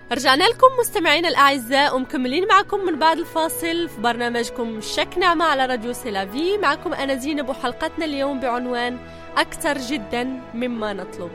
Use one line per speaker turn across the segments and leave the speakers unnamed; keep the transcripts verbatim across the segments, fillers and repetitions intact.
رجعنا لكم مستمعينا الأعزاء ومكملين معكم من بعد الفاصل في برنامجكم شك نعمة على راديو سيلافي. معكم أنا زينب وحلقتنا اليوم بعنوان أكثر جدا مما نطلب.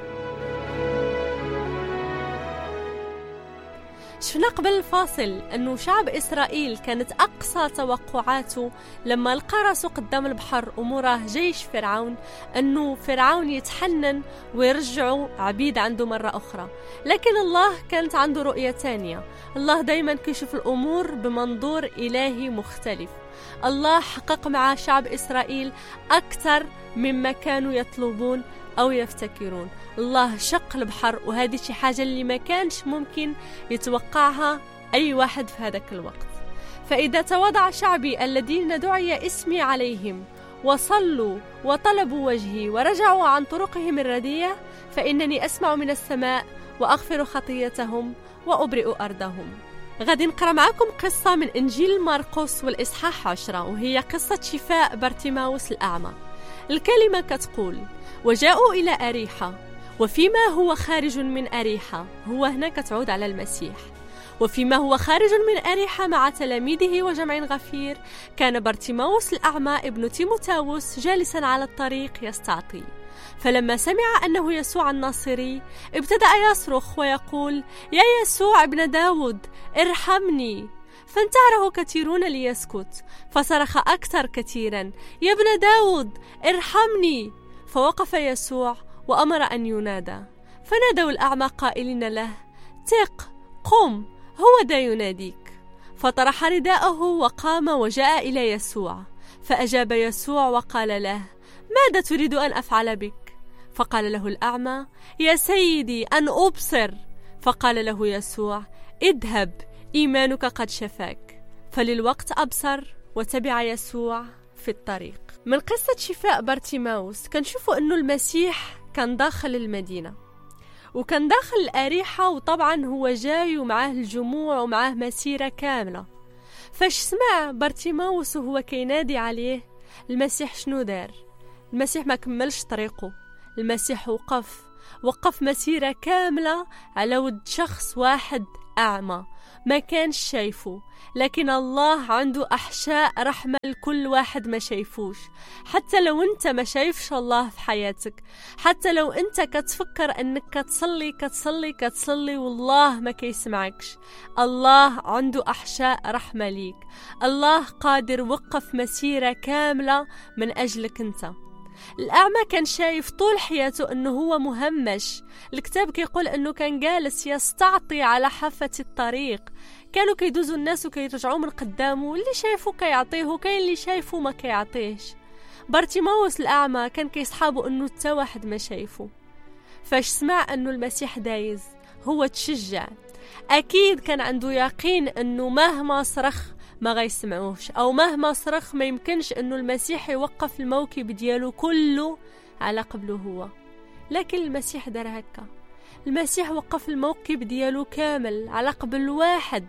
شفنا قبل الفاصل أنه شعب إسرائيل كانت أقصى توقعاته لما لقى راسه قدام البحر ومراه جيش فرعون أنه فرعون يتحنن ويرجعوا عبيد عنده مرة أخرى، لكن الله كانت عنده رؤية تانية. الله دايما كيشوف الأمور بمنظور إلهي مختلف. الله حقق مع شعب إسرائيل أكثر مما كانوا يطلبون أو يفتكرون. الله شق البحر، وهذه شي حاجة اللي ما كانش ممكن يتوقعها أي واحد في هذاك الوقت. فإذا تواضع شعبي الذين دعي اسمي عليهم وصلوا وطلبوا وجهي ورجعوا عن طرقهم الردية فإنني أسمع من السماء وأغفر خطيتهم وأبرئ أرضهم. غادي نقرأ معكم قصة من إنجيل مرقس والإصحاح عشرة، وهي قصة شفاء بارتيماوس الأعمى. الكلمة كتقول: وجاءوا إلى أريحة، وفيما هو خارج من أريحة، هو هنا كتعود على المسيح، وفيما هو خارج من أريحة مع تلاميذه وجمع غفير، كان بارتيماوس الأعمى ابن تيموتاوس جالسا على الطريق يستعطي. فلما سمع أنه يسوع الناصري ابتدأ يصرخ ويقول: يا يسوع ابن داود ارحمني. فانتهره كثيرون ليسكت، فصرخ أكثر كثيرا: يا ابن داود ارحمني. فوقف يسوع وأمر أن ينادى، فنادوا الأعمى قائلين له: ثق، قم، هو ذا يناديك. فطرح رداءه وقام وجاء إلى يسوع، فأجاب يسوع وقال له: ماذا تريد أن أفعل بك؟ فقال له الأعمى: يا سيدي أن أبصر. فقال له يسوع: اذهب، إيمانك قد شفاك. فللوقت أبصر وتبع يسوع في الطريق. من قصة شفاء بارتيماوس كنشوفوا أنه المسيح كان داخل المدينة وكان داخل الأريحة، وطبعا هو جاي ومعاه الجموع ومعاه مسيرة كاملة. فاش سمع بارتيماوس وهو كينادي عليه، المسيح شنو دار؟ المسيح ما كملش طريقه، المسيح وقف وقف مسيرة كاملة على ود شخص واحد أعمى ما كانش شايفه، لكن الله عنده أحشاء رحمة لكل واحد ما شايفوش. حتى لو أنت ما شايفش الله في حياتك، حتى لو أنت كتفكر أنك كتصلي كتصلي كتصلي والله ما كيسمعكش، الله عنده أحشاء رحمة ليك. الله قادر وقف مسيرة كاملة من أجلك أنت. الأعمى كان شايف طول حياته أنه هو مهمش. الكتاب كيقول أنه كان جالس يستعطي على حافة الطريق، كانوا كيدوزوا الناس وكيرجعوا من قدامه، اللي شايفه كيعطيه وكاين اللي شايفه ما كيعطيهش. بارتيماوس الأعمى كان كيصحابه أنه تا واحد ما شايفه. فاش سمع أنه المسيح دايز هو تشجع، أكيد كان عنده يقين أنه مهما صرخ ما غيسمعوش، أو مهما صرخ ما يمكنش أنه المسيح يوقف الموكب ديالو كله على قبله هو. لكن المسيح دار هكا، المسيح وقف الموكب ديالو كامل على قبل واحد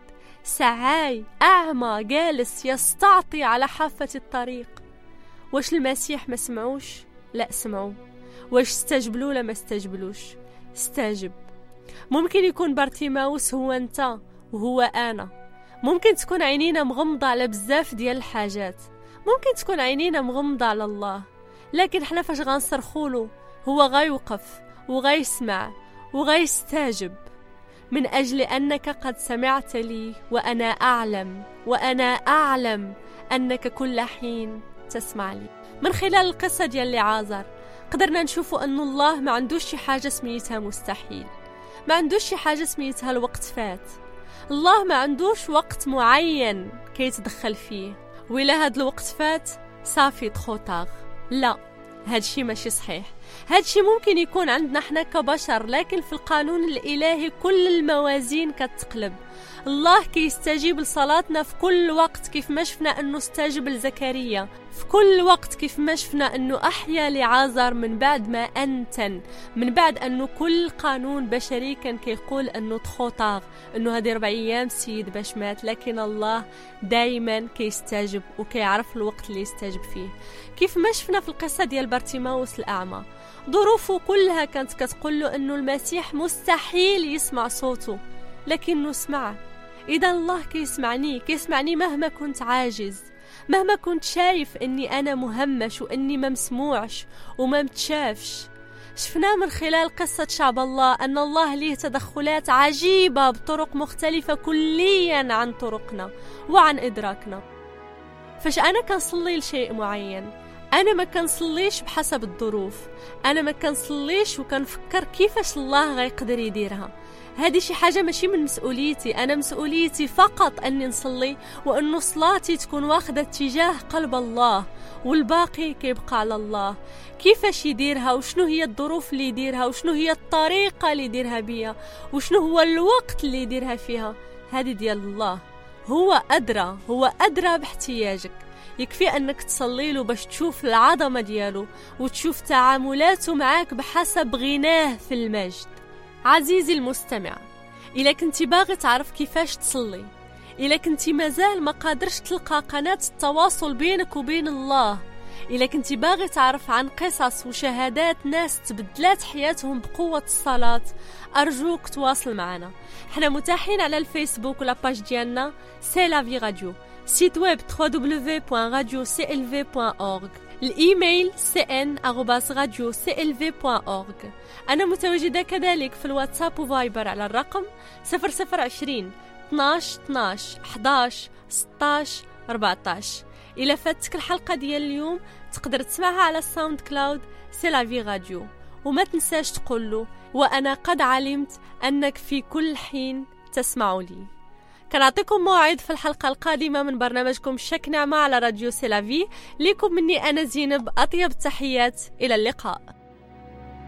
سعاي أعمى جالس يستعطي على حافة الطريق. واش المسيح ما سمعوش؟ لا سمعوا. واش استجبلوا؟ لا ما استجبلوش، استجب. ممكن يكون بارتيماوس هو أنت وهو أنا، ممكن تكون عينينا مغمضة على بزاف ديال الحاجات، ممكن تكون عينينا مغمضة على الله، لكن احنا فاش غنصرخوله هو غيوقف وغيسمع وغيستجب، من أجل أنك قد سمعت لي وأنا أعلم وأنا أعلم أنك كل حين تسمع لي. من خلال القصة ديال لعازر قدرنا نشوفوا أن الله ما عندوش شي حاجة سميتها مستحيل، ما عندوش شي حاجة سميتها الوقت فات. الله ما عندوش وقت معين كيتدخل فيه وإلا هاد الوقت فات صافي تخوطاغ. لا، هادشي ماشي صحيح. هادشي ممكن يكون عندنا حنا كبشر، لكن في القانون الإلهي كل الموازين كتقلب. الله كيستجيب لصلاتنا في كل وقت، كيف ما شفنا أنه استجب لزكريا في كل وقت، كيف ما شفنا أنه أحيا لعازر من بعد ما أنتن، من بعد أنه كل قانون بشري كان كيقول أنه تخوطاغ، أنه هذه ربع أيام سيد باش مات، لكن الله دايما كيستجب وكيعرف الوقت اللي يستجب فيه. كيف ما شفنا في القصة ديال بارتيماوس الأعمى، ظروفه كلها كانت كتقول له أنه المسيح مستحيل يسمع صوته، لكنه سمع. إذا الله كيسمعني كيسمعني مهما كنت عاجز، مهما كنت شايف أني أنا مهمش وأني ما مسموعش وما متشافش. شفنا من خلال قصة شعب الله أن الله ليه تدخلات عجيبة بطرق مختلفة كليا عن طرقنا وعن إدراكنا. فاش أنا كنصلي لشيء معين، أنا ما كنصليش بحسب الظروف، أنا ما كنصليش وكنفكر كيفاش الله غيقدر يديرها. هذه شي حاجة ماشي من مسؤوليتي، أنا مسؤوليتي فقط أني نصلي وأنه صلاتي تكون واخدة اتجاه قلب الله، والباقي كيبقى على الله. كيفاش يديرها وشنو هي الظروف اللي يديرها وشنو هي الطريقة اللي يديرها بيها وشنو هو الوقت اللي يديرها فيها، هذه ديال الله. هو أدرى، هو أدرى باحتياجك. يكفي أنك تصلي له باش تشوف العظمة ديالو وتشوف تعاملاته معاك بحسب غناه في المجد. عزيزي المستمع، إلا كنتي باغي تعرف كيفاش تصلي، إلا كنتي مازال ما قادرش تلقى قناة التواصل بينك وبين الله، إلا كنتي باغي تعرف عن قصص وشهادات ناس تبدلات حياتهم بقوة الصلاة، أرجوك تواصل معنا. احنا متاحين على الفيسبوك ولاباج ديالنا سي لا في راديو، سيت ويب دبليو دبليو دبليو بوان راديو سي ال في بوان أورغ، الإيميل سي إن آروباس راديو سي ال في بوان أورغ. أنا متواجدة كذلك في الواتساب وفايبر على الرقم صفر صفر عشرين اثناش اثناش حداش ستاش أربعتاش. إلا فاتك الحلقة ديال اليوم تقدر تسمعها على الساوند كلاود سي لا في راديو، وما تنساش تقول له وأنا قد علمت أنك في كل حين تسمع لي. كنعطيكم موعد في الحلقة القادمة من برنامجكم شك نعمة على راديو سي لا في. ليكم مني أنا زينب أطيب التحيات، إلى اللقاء.